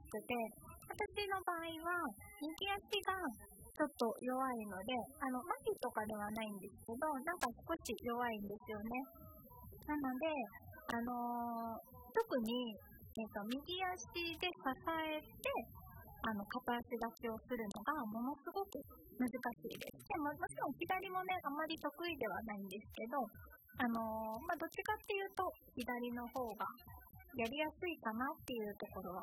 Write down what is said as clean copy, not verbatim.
くて、私の場合は右足がちょっと弱いので、麻痺とかではないんですけど、なんか少し弱いんですよね。なので、特に、右足で支えて、片足立ちをするのがものすごく難しいです。でも、もちろん左もね、あまり得意ではないんですけど、どっちかっていうと、左の方がやりやすいかなっていうところは